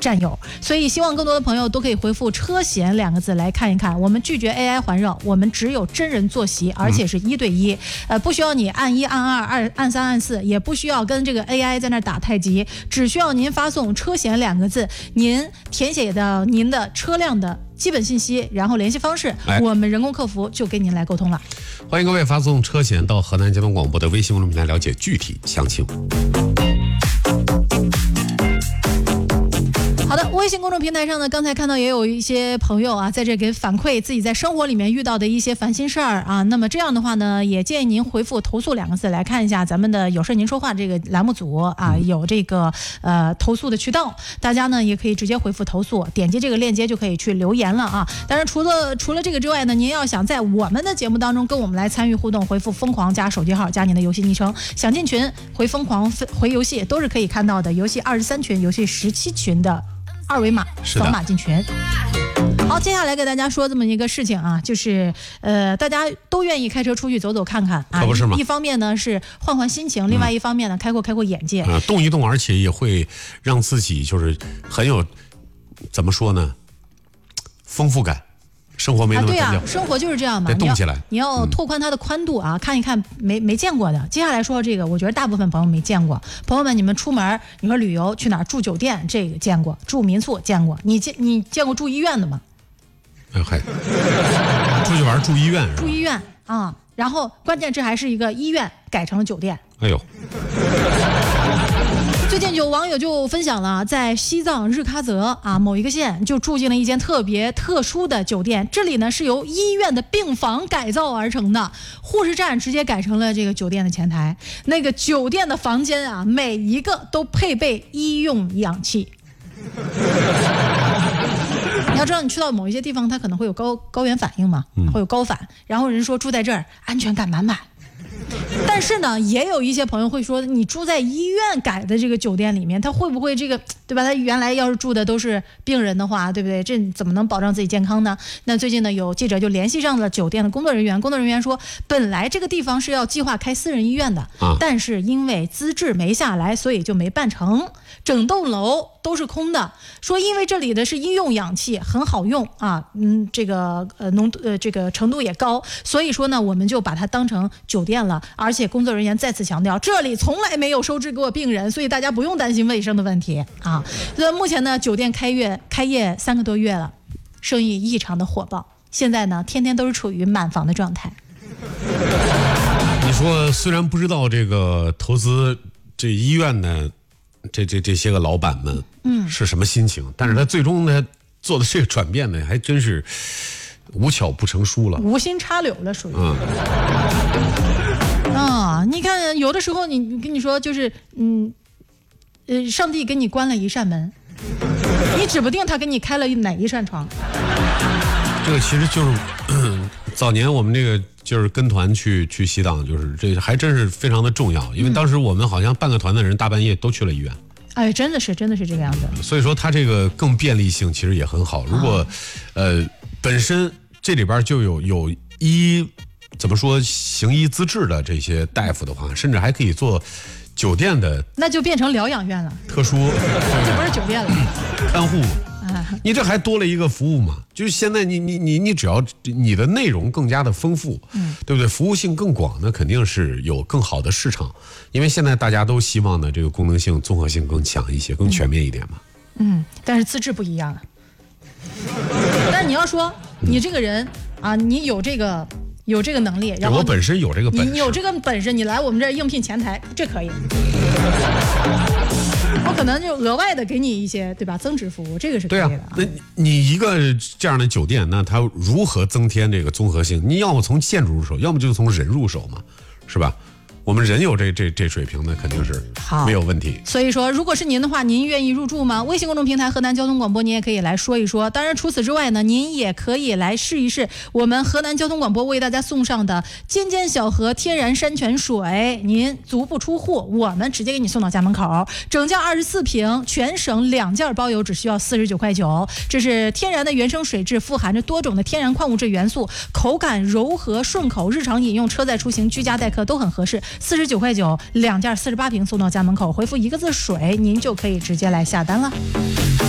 占有。所以希望更多的朋友都可以回复车险2个字来看一看。我们拒绝 AI 环绕，我们只有真人坐席，而且是1对1，不需要你按1按2按3按4，也不需要跟这个 AI 在那打太极，只需要您发送车险2个字，您填写的您的车辆的基本信息，然后联系方式，我们人工客服就跟您来沟通了。 欢迎各位发送车险到河南交通广播的微信公众平台了解具体详情。 好的，微信公众平台上呢，刚才看到也有一些朋友啊，在这给反馈自己在生活里面遇到的一些烦心事儿啊。那么这样的话呢，也建议您回复投诉2个字来看一下咱们的有事您说话这个栏目组啊，有这个投诉的渠道，大家呢也可以直接回复投诉，点击这个链接就可以去留言了啊。当然除了这个之外呢，您要想在我们的节目当中跟我们来参与互动，回复疯狂加手机号加您的游戏昵称，想进群回疯狂回游戏都是可以看到的，游戏23群游戏17群的2维码扫码进群。好，接下来给大家说这么一个事情啊，就是大家都愿意开车出去走走看看啊， 可不是吗？ 一方面呢是换换心情，另外一方面呢开阔眼界， 动一动，而且也会让自己就是很有怎么说呢，丰富感。生活没那么单调， 对啊，生活就是这样嘛， 得动起来， 你要拓宽它的宽度啊，看一看没见过的。接下来说这个，我觉得大部分朋友没见过。朋友们，你们出门，你说旅游去哪儿住酒店，这个见过；住民宿见过，你见过住医院的吗？ 嗨，出去玩住医院是吧？ 住医院啊，然后关键这还是一个医院改成了酒店。 哎呦。 最近有网友就分享了，在西藏日喀则啊某一个县就住进了一间特别特殊的酒店，这里呢是由医院的病房改造而成的，护士站直接改成了这个酒店的前台。那个酒店的房间啊，每一个都配备医用氧气。你要知道，你去到某一些地方，它可能会有高原反应嘛，会有高反，然后人说住在这儿安全感满满。但是呢，也有一些朋友会说，你住在医院改的这个酒店里面，他会不会这个，对吧？他原来要是住的都是病人的话，对不对？这怎么能保障自己健康呢？那最近呢，有记者就联系上了酒店的工作人员，工作人员说，本来这个地方是要计划开私人医院的，但是因为资质没下来，所以就没办成，整栋楼都是空的。说因为这里的是医用氧气，很好用啊，这个这个程度也高，所以说呢，我们就把它当成酒店了。而且工作人员再次强调，这里从来没有收治过病人，所以大家不用担心卫生的问题啊。所以目前呢，酒店开业3个多月了，生意异常的火爆，现在呢，天天都是处于满房的状态。 你说，虽然不知道这个投资这医院的这些个老板们是什么心情，但是他最终呢做的这个转变呢，还真是无巧不成书了， 无心插柳了，属于。你看有的时候你跟你说就是上帝给你关了一扇门，你指不定他给你开了哪一扇窗。 这个其实就是早年我们这个就是跟团去西藏，就是这还真是非常的重要，因为当时我们好像半个团的人大半夜都去了医院。哎， 真的是这个样子。 所以说它这个更便利性其实也很好。如果本身这里边就有怎么说行医资质的这些大夫的话，甚至还可以做酒店的，那就变成疗养院了，特殊，这不是酒店了，看护。你这还多了一个服务嘛？就是现在你只要你的内容更加的丰富，对不对？服务性更广，那肯定是有更好的市场。因为现在大家都希望呢，这个功能性、综合性更强一些，更全面一点嘛。但是资质不一样了。但你要说你这个人啊，你有这个能力，然后我本身有这个本事，你有这个本事，你来我们这儿应聘前台，这可以。我可能就额外的给你一些，对吧？增值服务，这个是可以的。对啊，那你一个这样的酒店，那它如何增添这个综合性？你要么从建筑入手，要么就从人入手嘛，是吧？我们人有这水平的，肯定是没有问题。所以说，如果是您的话，您愿意入住吗？微信公众平台河南交通广播，您也可以来说一说。当然，除此之外呢，您也可以来试一试我们河南交通广播为大家送上的尖尖小河天然山泉水，您足不出户，我们直接给你送到家门口，整件24瓶，全省2件包邮，只需要49块9。这是天然的原生水质，富含着多种的天然矿物质元素，口感柔和顺口，日常饮用、车载出行、居家待客都很合适。49块9，2件48瓶送到家门口，回复1个字水，您就可以直接来下单了。